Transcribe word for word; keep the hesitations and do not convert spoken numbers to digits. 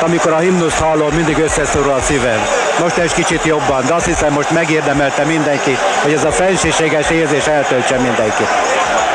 amikor a himnuszt hallom, mindig összeszorul a szívem. Most egy kicsit jobban, de azt hiszem most megérdemelte mindenki, hogy ez a fenséges érzés eltöltse mindenkit.